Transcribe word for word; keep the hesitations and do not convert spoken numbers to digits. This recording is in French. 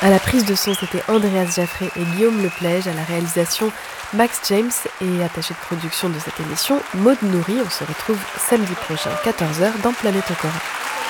À la prise de son, c'était Andreas Jaffré et Guillaume Leplège, à la réalisation Max James et attaché de production de cette émission, Maud Nourri. On se retrouve samedi prochain, quatorze heures, dans Planète Okora.